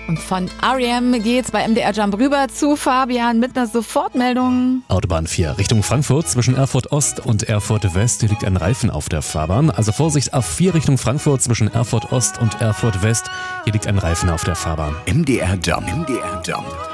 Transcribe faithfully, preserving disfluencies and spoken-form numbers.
Und von R E M geht's bei M D R Jump rüber zu Fabian mit einer Sofortmeldung. Autobahn vier Richtung Frankfurt zwischen Erfurt Ost und Erfurt West. Hier liegt ein Reifen auf der Fahrbahn. Also Vorsicht, A vier Richtung Frankfurt zwischen Erfurt Ost und Erfurt West. Hier liegt ein Reifen auf der Fahrbahn. M D R Jump. M D R Jump.